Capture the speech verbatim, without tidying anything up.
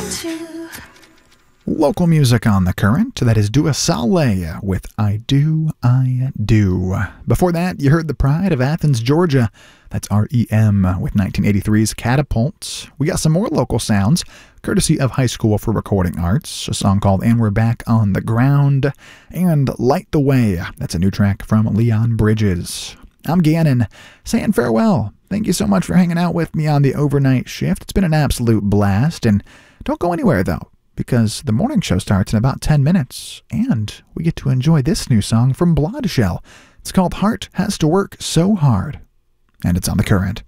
Local music on the current, that is Dua Saleh with I Do, I Do. Before that, you heard The Pride of Athens, Georgia. That's R E M with nineteen eighty-three's Catapult. We got some more local sounds, courtesy of High School for Recording Arts, a song called And We're Back on the Ground, and Light the Way. That's a new track from Leon Bridges. I'm Gannon, saying farewell. Thank you so much for hanging out with me on the overnight shift. It's been an absolute blast, and don't go anywhere, though, because the morning show starts in about ten minutes, and we get to enjoy this new song from Blodshell. It's called Heart Has to Work So Hard, and it's on the current.